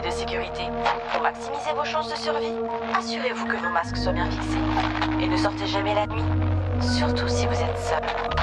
de sécurité. Pour maximiser vos chances de survie, assurez-vous que vos masques soient bien fixés. Et ne sortez jamais la nuit, surtout si vous êtes seul.